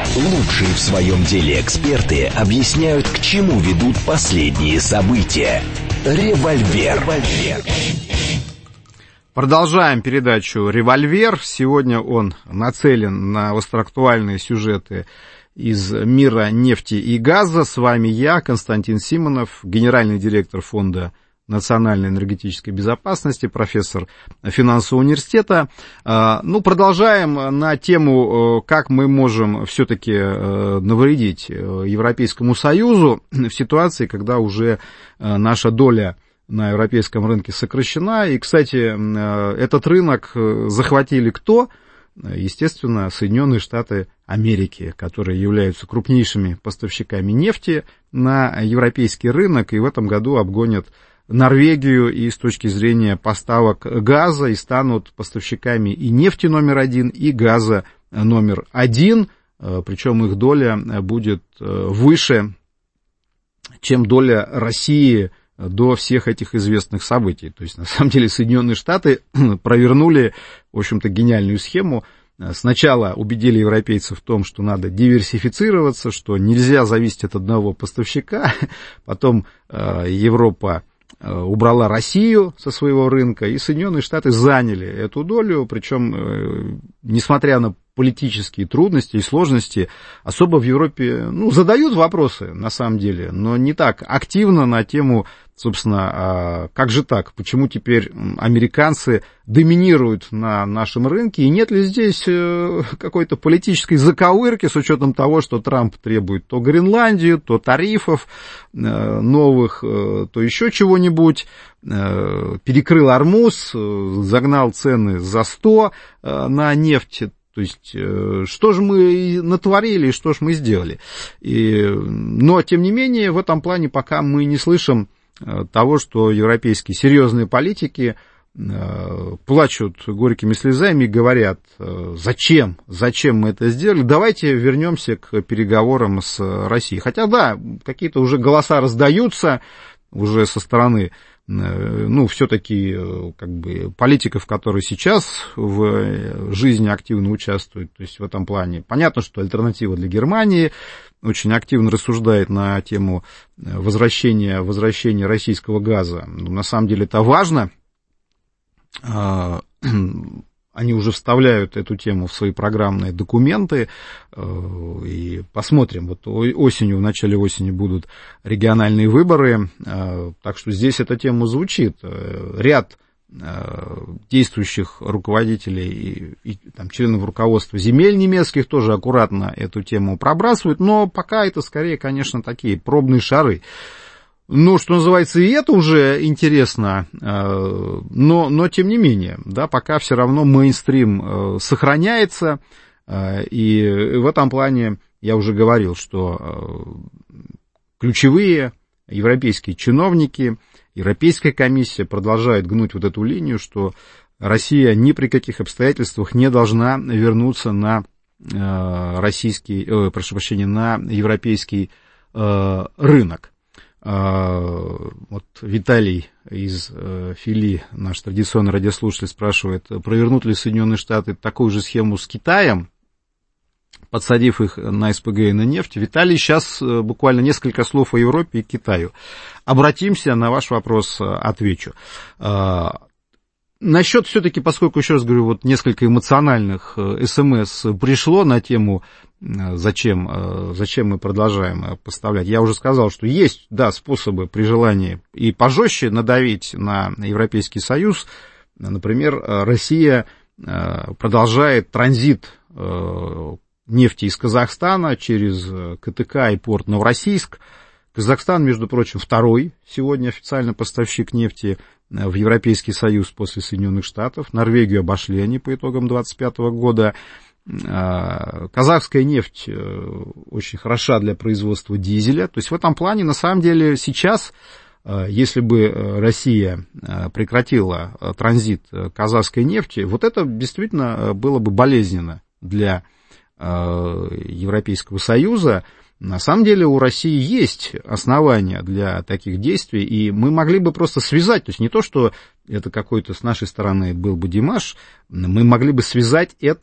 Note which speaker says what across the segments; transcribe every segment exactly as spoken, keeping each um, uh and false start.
Speaker 1: Лучшие в своем деле эксперты объясняют, к чему ведут последние события. Револьвер.
Speaker 2: Продолжаем передачу «Револьвер». Сегодня он нацелен на остроактуальные сюжеты из мира нефти и газа. С вами я, Константин Симонов, генеральный директор Фонда национальной энергетической безопасности, профессор финансового университета. Ну, продолжаем на тему, как мы можем все-таки навредить Европейскому Союзу в ситуации, когда уже наша доля на европейском рынке сокращена. И, кстати, этот рынок захватили кто? Естественно, Соединенные Штаты Америки, которые являются крупнейшими поставщиками нефти на европейский рынок, и в этом году обгонят Норвегию и с точки зрения поставок газа, и станут поставщиками и нефти номер один, и газа номер один, причем их доля будет выше, чем доля России до всех этих известных событий. То есть, на самом деле, Соединенные Штаты провернули, в общем-то, гениальную схему. Сначала убедили европейцев в том, что надо диверсифицироваться, что нельзя зависеть от одного поставщика. Потом Европа убрала Россию со своего рынка, и Соединенные Штаты заняли эту долю, причем, несмотря на политические трудности и сложности, особо в Европе, ну, задают вопросы, на самом деле, но не так активно на тему, собственно, как же так, почему теперь американцы доминируют на нашем рынке, и нет ли здесь какой-то политической заковырки с учетом того, что Трамп требует то Гренландию, то тарифов новых, то еще чего-нибудь, перекрыл Ормуз, загнал цены за сто на нефть. То есть, что же мы натворили и что же мы сделали. И, но, тем не менее, в этом плане пока мы не слышим того, что европейские серьезные политики плачут горькими слезами и говорят, зачем, зачем мы это сделали, давайте вернемся к переговорам с Россией. Хотя, да, какие-то уже голоса раздаются уже со стороны, ну, все-таки, как бы, политиков, которые сейчас в жизни активно участвуют, то есть в этом плане. Понятно, что альтернатива для Германии очень активно рассуждает на тему возвращения, возвращения российского газа. Ну, на самом деле это важно. Они уже вставляют эту тему в свои программные документы, и посмотрим, вот осенью, в начале осени будут региональные выборы, так что здесь эта тема звучит. Ряд действующих руководителей и, и там, членов руководства земель немецких тоже аккуратно эту тему пробрасывают, но пока это скорее, конечно, такие пробные шары. Ну, что называется, и это уже интересно, но, но тем не менее, да, пока все равно мейнстрим сохраняется, и в этом плане я уже говорил, что ключевые европейские чиновники, Европейская комиссия продолжают гнуть вот эту линию, что Россия ни при каких обстоятельствах не должна вернуться на российский, э, прошу прощения, на европейский э, рынок. Вот Виталий из Фили, наш традиционный радиослушатель, спрашивает, провернут ли Соединенные Штаты такую же схему с Китаем, подсадив их на СПГ и на нефть. Виталий, сейчас буквально несколько слов о Европе и Китаю. Обратимся, на ваш вопрос отвечу. Насчет все-таки, поскольку, еще раз говорю, вот несколько эмоциональных смс пришло на тему, зачем, зачем мы продолжаем поставлять. Я уже сказал, что есть, да, способы при желании и пожестче надавить на Европейский Союз. Например, Россия продолжает транзит нефти из Казахстана через КТК и порт Новороссийск. Казахстан, между прочим, второй сегодня официально поставщик нефти в Европейский Союз после Соединенных Штатов. Норвегию обошли они по итогам двадцать пятого года. Казахская нефть очень хороша для производства дизеля. То есть в этом плане, на самом деле, сейчас, если бы Россия прекратила транзит казахской нефти, вот это действительно было бы болезненно для Европейского Союза. На самом деле у России есть основания для таких действий, и мы могли бы просто связать, то есть не то, что это какой-то с нашей стороны был бы демарш, мы могли бы связать это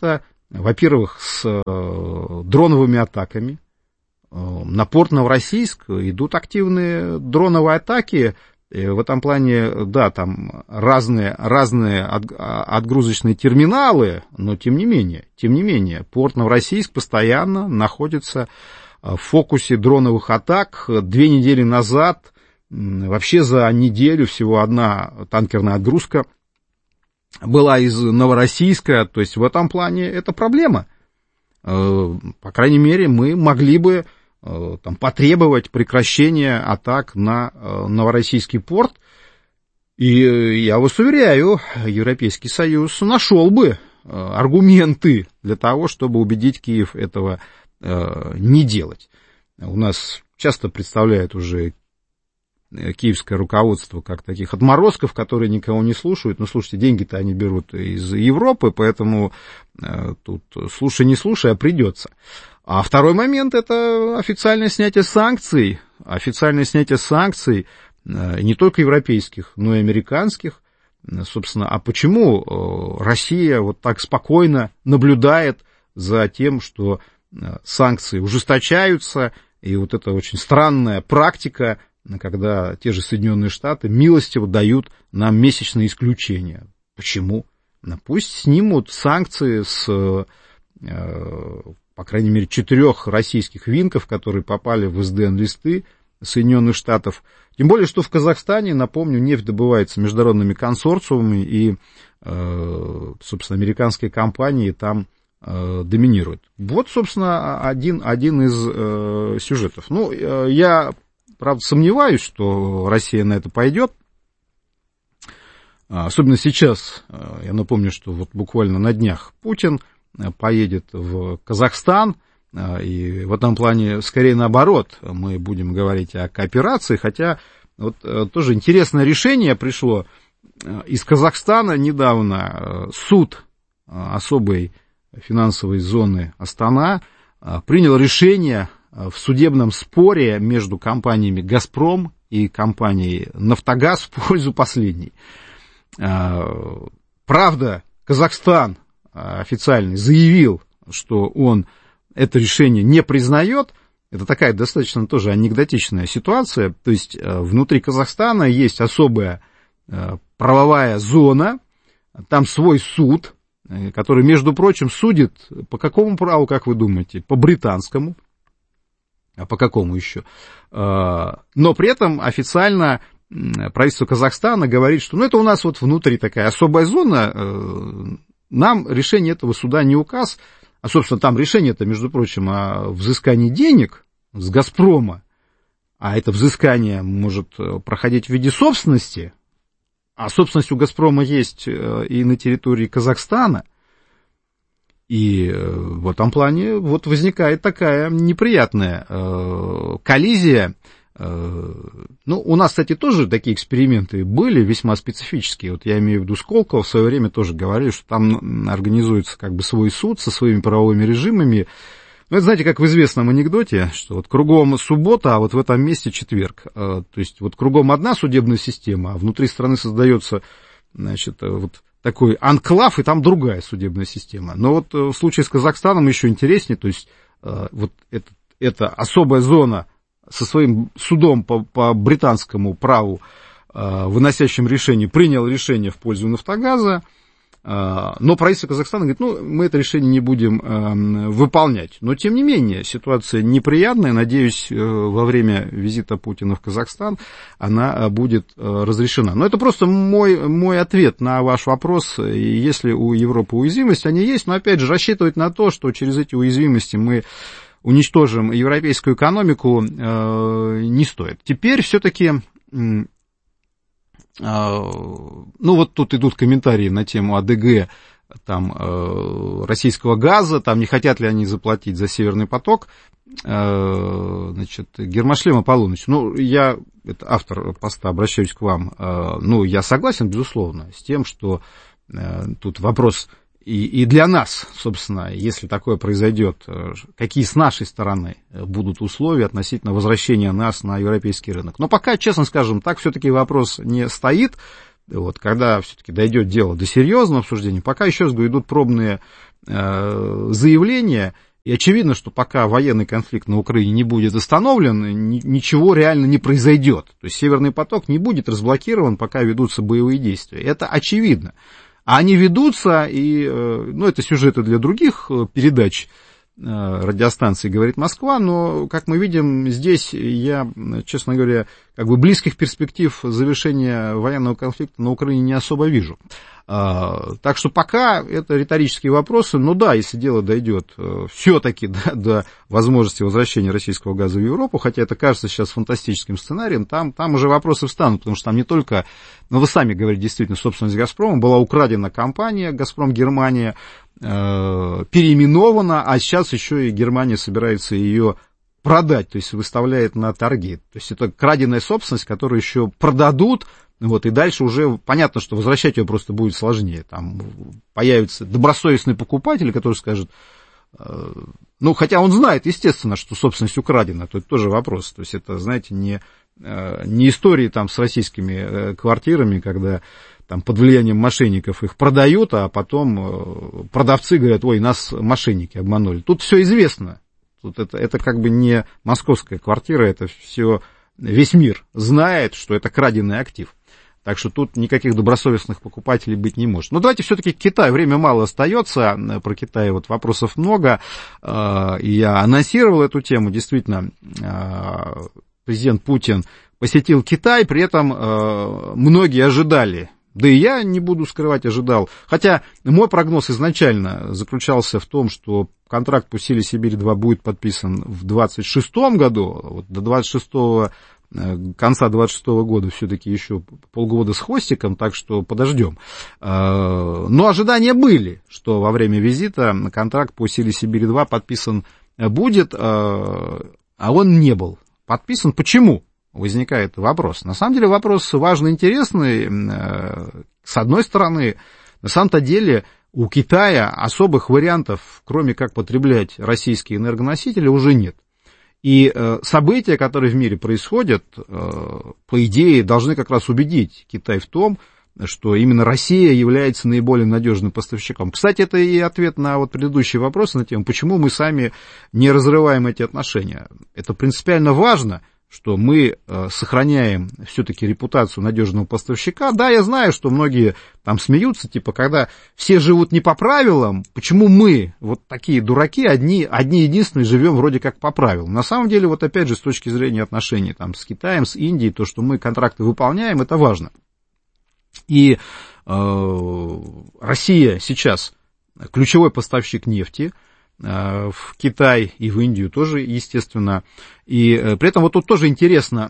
Speaker 2: во-первых, с дроновыми атаками. На порт Новороссийск идут активные дроновые атаки. И в этом плане, да, там разные, разные отгрузочные терминалы, но тем не менее, тем не менее, порт Новороссийск постоянно находится в фокусе дроновых атак. Две недели назад, вообще за неделю всего одна танкерная отгрузка была из Новороссийска, то есть в этом плане это проблема. По крайней мере, мы могли бы там потребовать прекращения атак на Новороссийский порт. И я вас уверяю, Европейский Союз нашел бы аргументы для того, чтобы убедить Киев этого не делать. У нас часто представляют уже киевское руководство как таких отморозков, которые никого не слушают. Но слушайте, деньги-то они берут из Европы, поэтому тут слушай, не слушай, а придется. А второй момент — это официальное снятие санкций. Официальное снятие санкций не только европейских, но и американских. Собственно, а почему Россия вот так спокойно наблюдает за тем, что санкции ужесточаются, и вот эта очень странная практика, когда те же Соединенные Штаты милостиво дают нам месячные исключения. Почему? Ну, пусть снимут санкции с, по крайней мере, четырех российских винков, которые попали в эс дэ эн-листы Соединенных Штатов. Тем более, что в Казахстане, напомню, нефть добывается международными консорциумами, и, собственно, американские компании там доминируют. Вот, собственно, один, один из сюжетов. Ну, я, правда, сомневаюсь, что Россия на это пойдет. Особенно сейчас. Я напомню, что вот буквально на днях Путин поедет в Казахстан, и в этом плане скорее наоборот мы будем говорить о кооперации, хотя вот тоже интересное решение пришло из Казахстана недавно. Суд особой финансовой зоны Астана принял решение в судебном споре между компаниями «Газпром» и компанией «Нафтогаз» в пользу последней. Правда, Казахстан официально заявил, что он это решение не признает. Это такая достаточно тоже анекдотичная ситуация. То есть внутри Казахстана есть особая правовая зона, там свой суд, который, между прочим, судит по какому праву, как вы думаете? По британскому. А по какому еще? Но при этом официально правительство Казахстана говорит, что ну, это у нас вот внутри такая особая зона, нам решение этого суда не указ, а, собственно, там решение-то, между прочим, о взыскании денег с «Газпрома», а это взыскание может проходить в виде собственности, а собственность у «Газпрома» есть и на территории Казахстана, и в этом плане вот возникает такая неприятная коллизия. Ну, у нас, кстати, тоже такие эксперименты были весьма специфические. Вот я имею в виду Сколково, в свое время тоже говорили, что там организуется как бы свой суд со своими правовыми режимами. Ну, это, знаете, как в известном анекдоте, что вот кругом суббота, а вот в этом месте четверг. То есть вот кругом одна судебная система, а внутри страны создается, значит, вот такой анклав, и там другая судебная система. Но вот в случае с Казахстаном еще интереснее, то есть вот это, это особая зона со своим судом по, по британскому праву, э, выносящим решение, принял решение в пользу «Нафтогаза», э, но правительство Казахстана говорит, ну, мы это решение не будем э, выполнять. Но, тем не менее, ситуация неприятная. Надеюсь, э, во время визита Путина в Казахстан она будет э, разрешена. Но это просто мой, мой ответ на ваш вопрос. И если у Европы уязвимость, они есть, но, опять же, рассчитывать на то, что через эти уязвимости мы уничтожим европейскую экономику, э, не стоит. Теперь все-таки, э, ну вот тут идут комментарии на тему АДГ, там, э, российского газа, там не хотят ли они заплатить за Северный поток. Э, значит, Гермошлем Аполлоныч, ну я, это автор поста, обращаюсь к вам, э, ну я согласен, безусловно, с тем, что э, тут вопрос... И, и для нас, собственно, если такое произойдет, какие с нашей стороны будут условия относительно возвращения нас на европейский рынок. Но пока, честно скажем, так все-таки вопрос не стоит. Вот, когда все-таки дойдет дело до серьезного обсуждения, пока, еще раз говорю, идут пробные заявление, и очевидно, что пока военный конфликт на Украине не будет остановлен, ничего реально не произойдет. То есть Северный поток не будет разблокирован, пока ведутся боевые действия. Это очевидно. А они ведутся, и, ну, это сюжеты для других передач радиостанции «Говорит Москва», но, как мы видим, здесь я, честно говоря, как бы близких перспектив завершения военного конфликта на Украине не особо вижу. Так что пока это риторические вопросы, но да, если дело дойдет все-таки до, до возможности возвращения российского газа в Европу, хотя это кажется сейчас фантастическим сценарием, там, там уже вопросы встанут, потому что там не только, ну вы сами говорите, действительно, собственность «Газпрома», была украдена компания «Газпром Германия», э, переименована, а сейчас еще и Германия собирается ее продать, то есть выставляет на торги. То есть это краденая собственность, которую еще продадут. Вот, и дальше уже понятно, что возвращать ее просто будет сложнее. Там появится добросовестный покупатель, который скажет, э, ну, хотя он знает, естественно, что собственность украдена, то это тоже вопрос. То есть это, знаете, не, э, не истории там с российскими э, квартирами, когда там под влиянием мошенников их продают, а потом э, продавцы говорят, ой, нас мошенники обманули. Тут все известно. Тут это, это как бы не московская квартира, это все, весь мир знает, что это краденый актив. Так что тут никаких добросовестных покупателей быть не может. Но давайте все-таки к Китаю. Время мало остается. Про Китай вот вопросов много. И я анонсировал эту тему. Действительно, президент Путин посетил Китай. При этом многие ожидали. Да и я, не буду скрывать, ожидал. Хотя мой прогноз изначально заключался в том, что контракт по «Силе Сибири-два» будет подписан в двадцать шестом году. Вот до двадцать шестого конца двадцать шестого года все-таки еще полгода с хвостиком, так что подождем. Но ожидания были, что во время визита контракт по «Силе Сибири-два» подписан будет, а он не был подписан. Почему? Возникает вопрос. На самом деле вопрос важный, интересный. С одной стороны, на самом-то деле у Китая особых вариантов, кроме как потреблять российские энергоносители, уже нет. И э, события, которые в мире происходят, э, по идее, должны как раз убедить Китай в том, что именно Россия является наиболее надежным поставщиком. Кстати, это и ответ на вот предыдущий вопрос на тему, почему мы сами не разрываем эти отношения. Это принципиально важно, что мы э, сохраняем все-таки репутацию надежного поставщика. Да, я знаю, что многие там смеются, типа, когда все живут не по правилам, почему мы, вот такие дураки, одни, одни единственные живем вроде как по правилам. На самом деле, вот опять же, с точки зрения отношений там, с Китаем, с Индией, то, что мы контракты выполняем, это важно. И э, Россия сейчас ключевой поставщик нефти, в Китай и в Индию тоже, естественно. И при этом вот тут тоже интересно,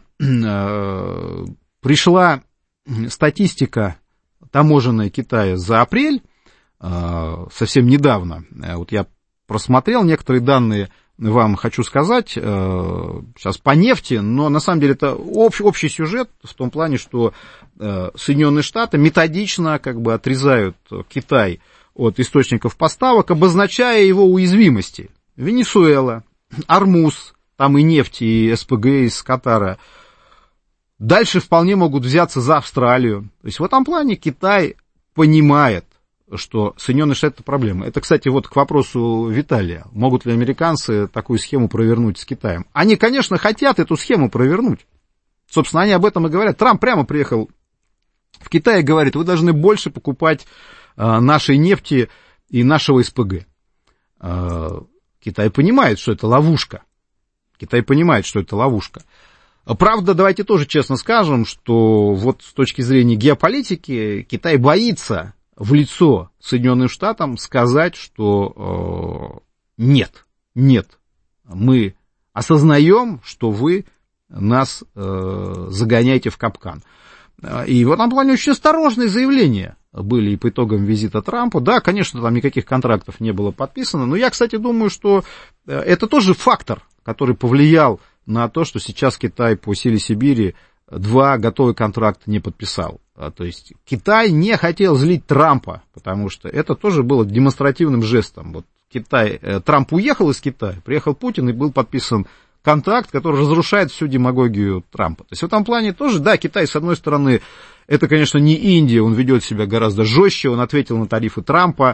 Speaker 2: пришла статистика таможенная Китая за апрель, совсем недавно. Вот я просмотрел некоторые данные, вам хочу сказать, сейчас по нефти, но на самом деле это общий, общий сюжет в том плане, что Соединенные Штаты методично как бы отрезают Китай от источников поставок, обозначая его уязвимости. Венесуэла, Ормуз, там и нефть, и СПГ из Катара. Дальше вполне могут взяться за Австралию. То есть в этом плане Китай понимает, что Соединенные Штаты — это проблема. Это, кстати, вот к вопросу Виталия. Могут ли американцы такую схему провернуть с Китаем? Они, конечно, хотят эту схему провернуть. Собственно, они об этом и говорят. Трамп прямо приехал в Китай и говорит, вы должны больше покупать нашей нефти и нашего СПГ. Китай понимает, что это ловушка. Китай понимает, что это ловушка. Правда, давайте тоже честно скажем, что вот с точки зрения геополитики Китай боится в лицо Соединенным Штатам сказать, что нет, нет, мы осознаем, что вы нас загоняете в капкан. И в этом плане очень осторожные заявления были и по итогам визита Трампа. Да, конечно, там никаких контрактов не было подписано, но я, кстати, думаю, что это тоже фактор, который повлиял на то, что сейчас Китай по «Силе Сибири-два» готовый контракт не подписал. То есть Китай не хотел злить Трампа, потому что это тоже было демонстративным жестом. Вот Китай, Трамп уехал из Китая, приехал Путин, и был подписан контракт, который разрушает всю демагогию Трампа. То есть в этом плане тоже, да, Китай, с одной стороны, это, конечно, не Индия, он ведет себя гораздо жестче, он ответил на тарифы Трампа,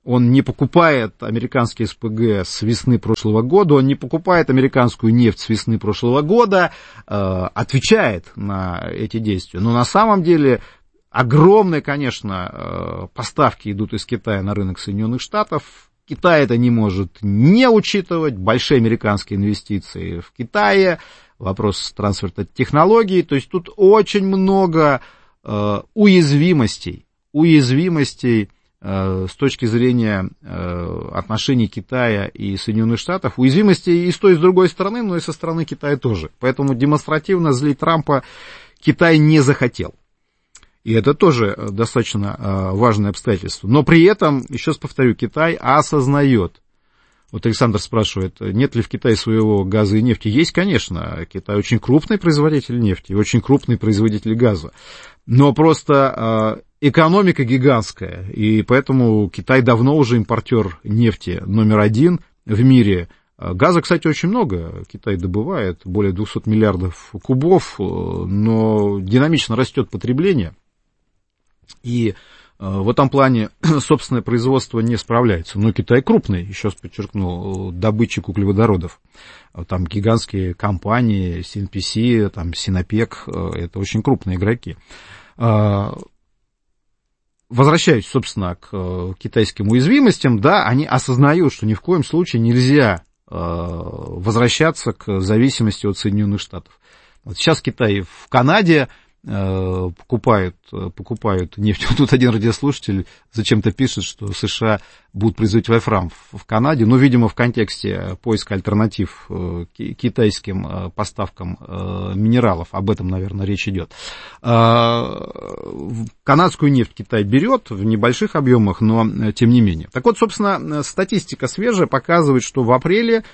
Speaker 2: он не покупает американские эс пэ гэ с весны прошлого года, он не покупает американскую нефть с весны прошлого года, отвечает на эти действия. Но на самом деле огромные, конечно, поставки идут из Китая на рынок Соединенных Штатов. Китай это не может не учитывать, большие американские инвестиции в Китае, вопрос трансферта технологий, то есть тут очень много э, уязвимостей, уязвимостей э, с точки зрения э, отношений Китая и Соединенных Штатов, уязвимостей и с той, и с другой стороны, но и со стороны Китая тоже. Поэтому демонстративно злить Трампа Китай не захотел. И это тоже достаточно важное обстоятельство. Но при этом, еще раз повторю, Китай осознает. Вот Александр спрашивает, нет ли в Китае своего газа и нефти? Есть, конечно. Китай очень крупный производитель нефти, очень крупный производитель газа. Но просто экономика гигантская, и поэтому Китай давно уже импортер нефти номер один в мире. Газа, кстати, очень много. Китай добывает более двухсот миллиардов кубов, но динамично растет потребление. И в этом плане собственное производство не справляется. Но Китай крупный, еще раз подчеркну, добытчик углеводородов. Там гигантские компании, си эн пи си, там, Синопек, это очень крупные игроки. Возвращаюсь, собственно, к китайским уязвимостям, да, они осознают, что ни в коем случае нельзя возвращаться к зависимости от Соединенных Штатов. Вот сейчас Китай в Канаде покупают, покупают нефть. Вот тут один радиослушатель зачем-то пишет, что США будут производить вольфрам в Канаде, но, видимо, в контексте поиска альтернатив китайским поставкам минералов. Об этом, наверное, речь идет. Канадскую нефть Китай берет в небольших объемах, но тем не менее. Так вот, собственно, статистика свежая показывает, что в апреле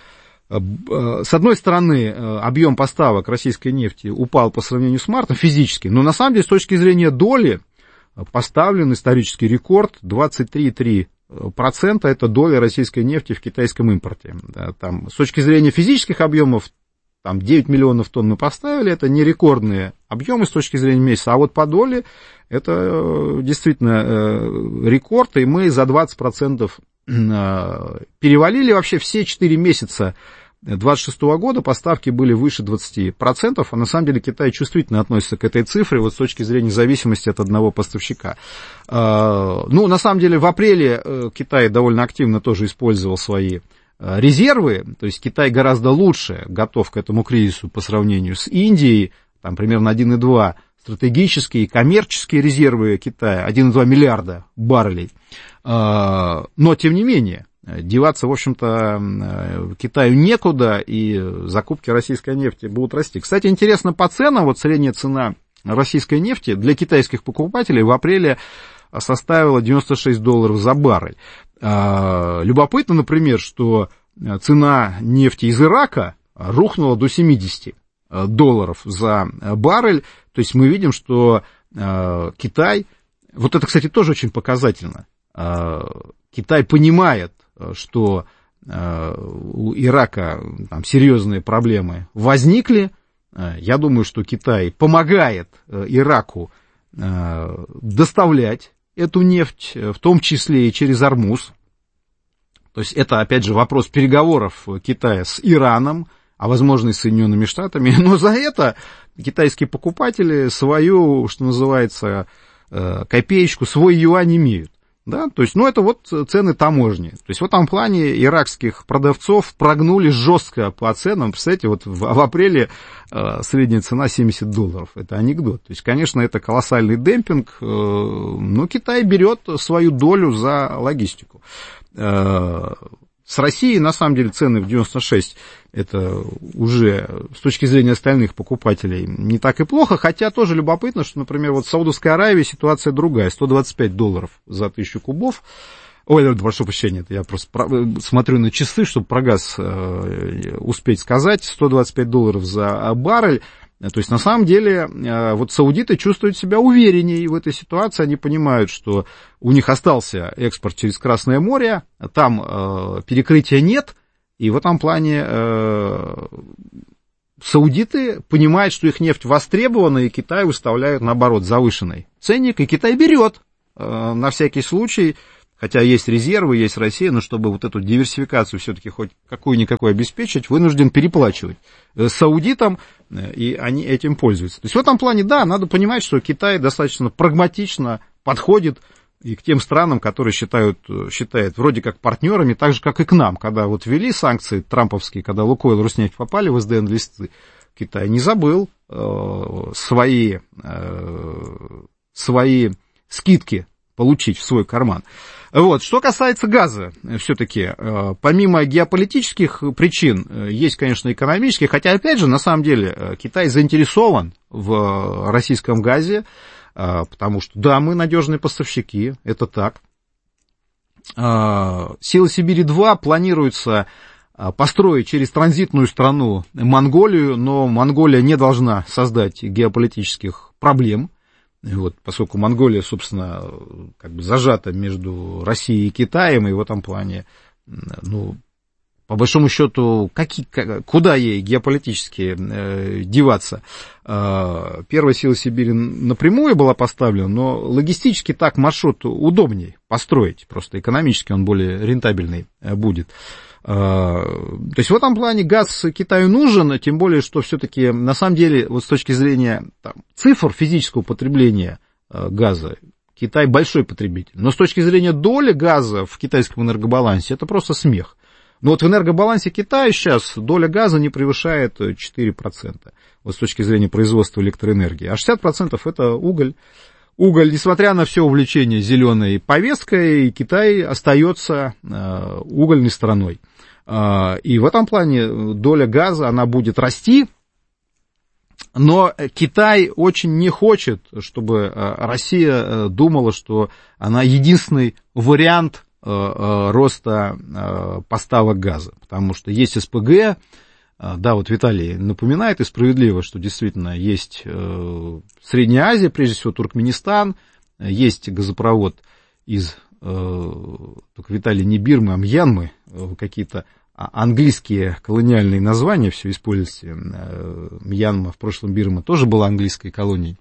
Speaker 2: с одной стороны, объем поставок российской нефти упал по сравнению с мартом физически, но на самом деле с точки зрения доли поставлен исторический рекорд двадцать три целых три десятых процента это доля российской нефти в китайском импорте. Там, с точки зрения физических объемов, там девять миллионов тонн мы поставили, это не рекордные объемы с точки зрения месяца, а вот по доле это действительно рекорд, и мы за двадцать процентов перевалили. Вообще все четыре месяца две тысячи двадцать шестого года поставки были выше двадцати процентов, а на самом деле Китай чувствительно относится к этой цифре вот с точки зрения зависимости от одного поставщика. Ну, на самом деле в апреле Китай довольно активно тоже использовал свои резервы, то есть Китай гораздо лучше готов к этому кризису по сравнению с Индией, там примерно один целых два десятых стратегические и коммерческие резервы Китая, один целых два десятых миллиарда баррелей. Но, тем не менее, деваться, в общем-то, Китаю некуда, и закупки российской нефти будут расти. Кстати, интересно по ценам, вот средняя цена российской нефти для китайских покупателей в апреле составила девяносто шесть долларов за баррель. Любопытно, например, что цена нефти из Ирака рухнула до семидесяти долларов за баррель. То есть мы видим, что Китай, вот это, кстати, тоже очень показательно, Китай понимает, что у Ирака там серьезные проблемы возникли. Я думаю, что Китай помогает Ираку доставлять эту нефть, в том числе и через Ормуз. То есть это, опять же, вопрос переговоров Китая с Ираном, а возможно и с Соединенными Штатами. Но за это китайские покупатели свою, что называется, копеечку, свой юань имеют. Да, то есть, ну, это вот цены таможни. То есть, в этом плане иракских продавцов прогнули жестко по ценам. Представляете, вот в, в апреле э, средняя цена семьдесят долларов. Это анекдот. То есть, конечно, это колоссальный демпинг, э, но Китай берет свою долю за логистику. Э, с Россией, на самом деле, цены в девяносто шесть, это уже с точки зрения остальных покупателей не так и плохо, хотя тоже любопытно, что, например, вот в Саудовской Аравии ситуация другая, сто двадцать пять долларов за тысячу кубов. Ой, прошу прощения, это я просто смотрю на часы, чтобы про газ э, успеть сказать, сто двадцать пять долларов за баррель. То есть, на самом деле, вот саудиты чувствуют себя увереннее в этой ситуации, они понимают, что у них остался экспорт через Красное море, там э, перекрытия нет, и в этом плане э, саудиты понимают, что их нефть востребована, и Китай выставляют, наоборот, завышенный ценник, и Китай берет э, на всякий случай хотя есть резервы, есть Россия, но чтобы вот эту диверсификацию все-таки хоть какую-никакую обеспечить, вынужден переплачивать саудитам, и они этим пользуются. То есть в этом плане, да, надо понимать, что Китай достаточно прагматично подходит и к тем странам, которые считают, считают вроде как партнерами, так же, как и к нам. Когда вот ввели санкции трамповские, когда Лукойл, Роснефть попали в эс дэ эн-листы, Китай не забыл э, свои, э, свои скидки получить в свой карман. Вот. Что касается газа, все-таки, э, помимо геополитических причин, э, есть, конечно, экономические, хотя, опять же, на самом деле, э, Китай заинтересован в российском газе, потому что, да, мы надежные поставщики, это так. Силы Сибири-два планируется построить через транзитную страну Монголию, но Монголия не должна создать геополитических проблем, вот, поскольку Монголия, собственно, как бы зажата между Россией и Китаем, и в этом плане, ну, по большому счету, какие, куда ей геополитически э, деваться? Э, первая сила Сибири напрямую была поставлена, но логистически так маршрут удобнее построить, просто экономически он более рентабельный будет. Э, то есть в этом плане газ Китаю нужен, тем более, что все-таки на самом деле, вот с точки зрения там, цифр физического потребления э, газа, Китай большой потребитель, но с точки зрения доли газа в китайском энергобалансе это просто смех. Но вот в энергобалансе Китая сейчас доля газа не превышает четыре процента, вот с точки зрения производства электроэнергии, а шестьдесят процентов это уголь. Уголь, несмотря на все увлечение зеленой повесткой, Китай остается э, угольной страной. Э, и в этом плане доля газа, она будет расти, но Китай очень не хочет, чтобы Россия думала, что она единственный вариант роста поставок газа, потому что есть эс пэ гэ, да, вот Виталий напоминает, и справедливо, что действительно есть Средняя Азия, прежде всего Туркменистан, есть газопровод из, только Виталий не Бирмы, а Мьянмы, какие-то английские колониальные названия все используются, Мьянма, в прошлом Бирма тоже была английской колонией,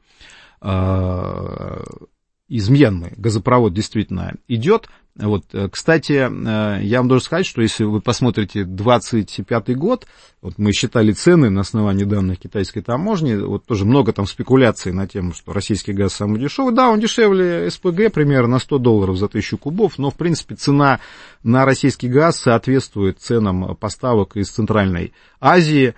Speaker 2: из Мьянмы газопровод действительно идет. Вот, кстати, я вам должен сказать, что если вы посмотрите двадцать пятый год, вот мы считали цены на основании данных китайской таможни, вот тоже много там спекуляций на тему, что российский газ самый дешевый. Да, он дешевле эс пэ гэ примерно на сто долларов за тысячу кубов, но в принципе цена на российский газ соответствует ценам поставок из Центральной Азии.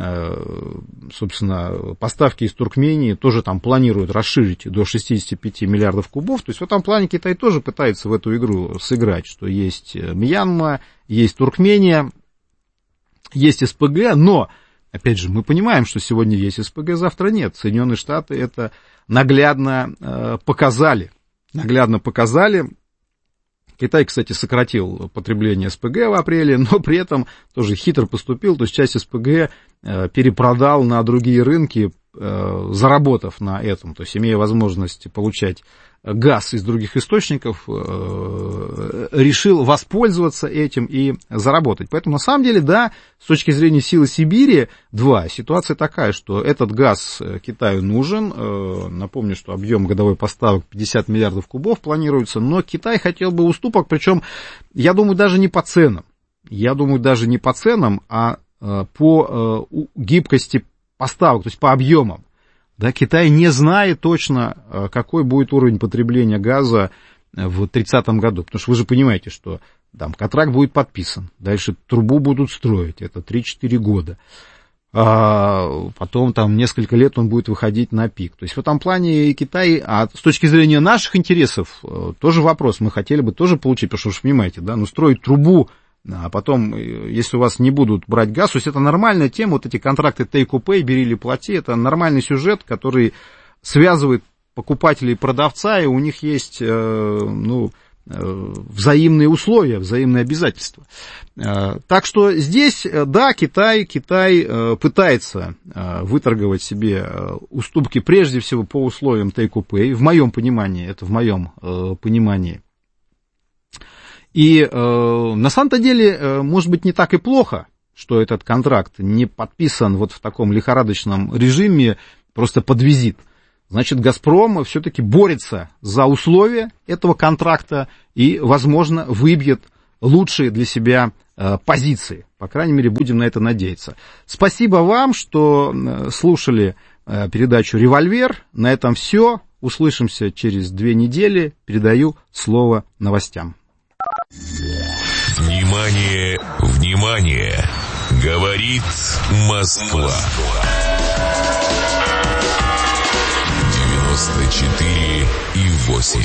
Speaker 2: Собственно, поставки из Туркмении тоже там планируют расширить до шестьдесят пять миллиардов кубов. То есть в этом плане Китай тоже пытается в эту игру сыграть, что есть Мьянма, есть Туркмения, есть эс пэ гэ, но, опять же, мы понимаем, что сегодня есть эс пэ гэ, завтра нет. Соединенные Штаты это наглядно показали, наглядно показали. Китай, кстати, сократил потребление эс пэ гэ в апреле, но при этом тоже хитро поступил, то есть часть эс пэ гэ перепродал на другие рынки, заработав на этом, то есть имея возможность получать газ из других источников, решил воспользоваться этим и заработать. Поэтому, на самом деле, да, с точки зрения силы Сибири-два, ситуация такая, что этот газ Китаю нужен. Напомню, что объем годовой поставок пятьдесят миллиардов кубов планируется, но Китай хотел бы уступок, причем, я думаю, даже не по ценам. Я думаю, даже не по ценам, а по гибкости поставок, то есть по объемам. Да, Китай не знает точно, какой будет уровень потребления газа в тридцатом году, потому что вы же понимаете, что там контракт будет подписан, дальше трубу будут строить, это три-четыре года, а потом там несколько лет он будет выходить на пик. То есть в этом плане Китай, а с точки зрения наших интересов, тоже вопрос, мы хотели бы тоже получить, потому что вы же понимаете, да, ну строить трубу, а потом, если у вас не будут брать газ, то есть это нормальная тема, вот эти контракты take-or-pay, бери или плати, это нормальный сюжет, который связывает покупателя и продавца, и у них есть, ну, взаимные условия, взаимные обязательства. Так что здесь, да, Китай, Китай пытается выторговать себе уступки прежде всего по условиям take-or-pay, в моем понимании, это в моем понимании. И э, на самом-то деле, э, может быть, не так и плохо, что этот контракт не подписан вот в таком лихорадочном режиме, просто под визит. значит, «Газпром» все-таки борется за условия этого контракта и, возможно, выбьет лучшие для себя э, позиции. По крайней мере, будем на это надеяться. Спасибо вам, что э, слушали э, передачу «Револьвер». На этом все. Услышимся через две недели. Передаю слово новостям.
Speaker 3: Внимание, внимание! Говорит Москва. девяносто четыре и восемь.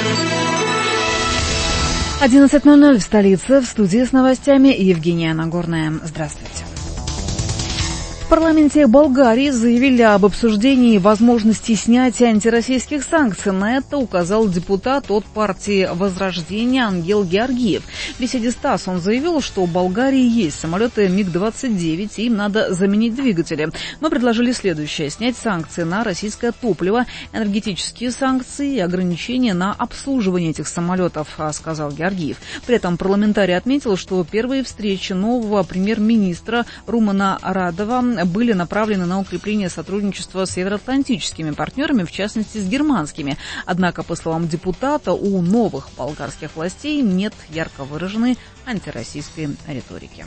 Speaker 4: одиннадцать ноль ноль в столице. В студии с новостями Евгения Нагорная. Здравствуйте. В парламенте Болгарии заявили об обсуждении возможности снятия антироссийских санкций. На это указал депутат от партии «Возрождение» Ангел Георгиев. В беседе с ТАСС он заявил, что у Болгарии есть самолеты миг двадцать девять, и им надо заменить двигатели. Мы предложили следующее: снять санкции на российское топливо, энергетические санкции и ограничения на обслуживание этих самолетов, сказал Георгиев. При этом парламентарий отметил, что первые встречи нового премьер-министра Румана Радова были направлены на укрепление сотрудничества с евроатлантическими партнерами, в частности с германскими. Однако, по словам депутата, у новых болгарских властей нет ярко выраженной антироссийской риторики.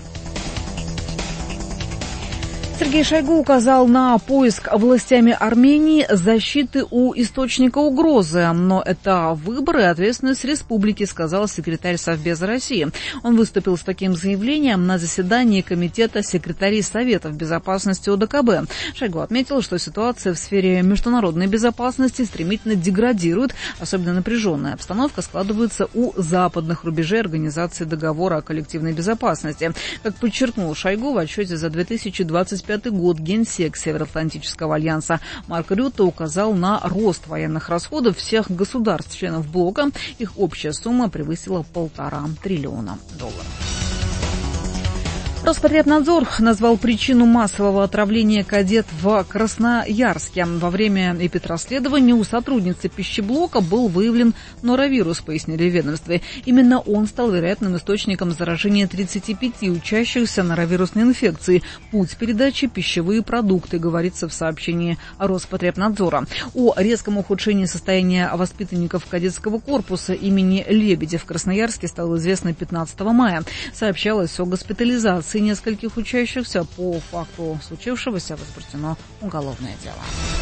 Speaker 4: Сергей Шойгу указал на поиск властями Армении защиты у источника угрозы. Но это выбор и ответственность республики, сказал секретарь Совбеза России. Он выступил с таким заявлением на заседании Комитета секретарей Советов безопасности ОДКБ. Шойгу отметил, что ситуация в сфере международной безопасности стремительно деградирует. Особенно напряженная обстановка складывается у западных рубежей Организации договора о коллективной безопасности. Как подчеркнул Шойгу в отчете за две тысячи двадцать пятый год, генсек Североатлантического альянса Марк Рютте указал на рост военных расходов всех государств-членов блока. Их общая сумма превысила полтора триллиона долларов. Роспотребнадзор назвал причину массового отравления кадет в Красноярске. Во время эпидрасследования у сотрудницы пищеблока был выявлен норовирус, пояснили в ведомстве. Именно он стал вероятным источником заражения тридцати пяти учащихся норовирусной инфекции. Путь передачи – пищевые продукты, говорится в сообщении Роспотребнадзора. О резком ухудшении состояния воспитанников кадетского корпуса имени Лебедя в Красноярске стало известно пятнадцатого мая. Сообщалось о госпитализации нескольких учащихся. По факту случившегося возбуждено уголовное дело.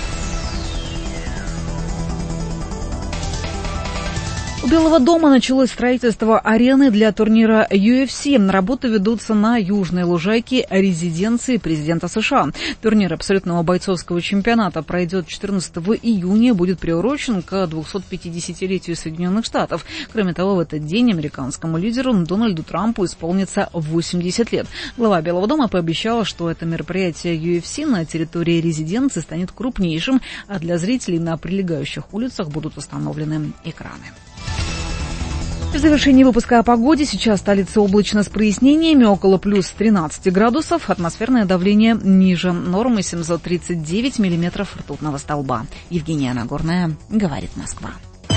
Speaker 4: У Белого дома началось строительство арены для турнира ю эф си. Работы ведутся на южной лужайке резиденции президента США. Турнир абсолютного бойцовского чемпионата пройдет четырнадцатого июня, будет приурочен к двухсотпятидесятилетию Соединенных Штатов. Кроме того, в этот день американскому лидеру Дональду Трампу исполнится восемьдесят лет. Глава Белого дома пообещала, что это мероприятие ю эф си на территории резиденции станет крупнейшим, а для зрителей на прилегающих улицах будут установлены экраны. В завершении выпуска о погоде. Сейчас столица облачно с прояснениями, около плюс тринадцати градусов. Атмосферное давление ниже нормы, семьсот тридцать девять миллиметров ртутного столба. Евгения Нагорная, говорит Москва.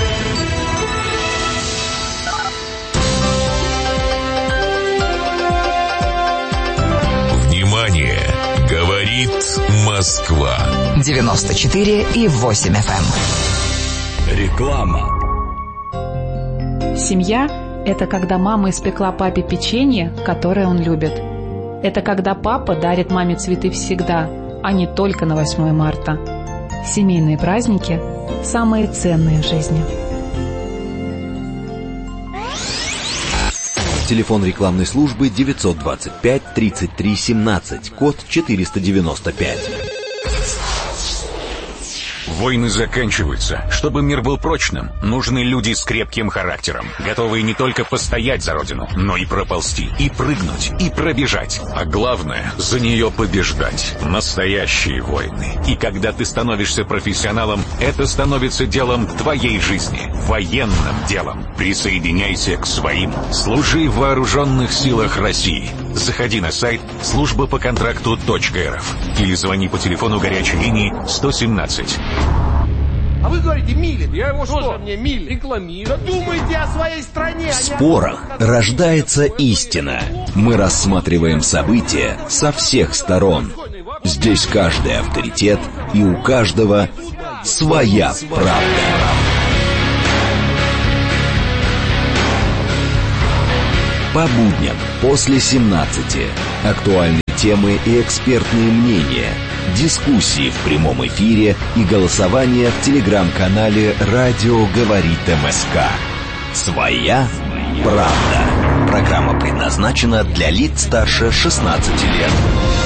Speaker 3: Внимание! Говорит Москва.
Speaker 5: девяносто четыре и восемь эф эм.
Speaker 1: Реклама.
Speaker 6: Семья – это когда мама испекла папе печенье, которое он любит. Это когда папа дарит маме цветы всегда, а не только на восьмое марта. Семейные праздники – самые ценные в жизни.
Speaker 1: Телефон рекламной службы девятьсот двадцать пять тридцать три семнадцать, код четыреста девяносто пять.
Speaker 7: Войны заканчиваются. Чтобы мир был прочным, нужны люди с крепким характером, готовые не только постоять за родину, но и проползти, и прыгнуть, и пробежать. А главное, за нее побеждать. Настоящие войны. И когда ты становишься профессионалом, это становится делом твоей жизни, военным делом. Присоединяйся к своим. Служи в вооруженных силах России. Заходи на сайт служба по контракту точка эр эф или звони по телефону горячей линии сто семнадцать.
Speaker 8: А вы говорите Милин. Я его что? Что мне Милин? Рекламирую. Да думайте о своей стране.
Speaker 1: В спорах рождается истина. Мы рассматриваем события со всех сторон. Здесь каждый авторитет, и у каждого Своя правда. По будням после семнадцати. Актуальные темы и экспертные мнения. Дискуссии в прямом эфире и голосование в телеграм-канале «Радио говорит МСК». Своя правда. Программа предназначена для лиц старше шестнадцати лет.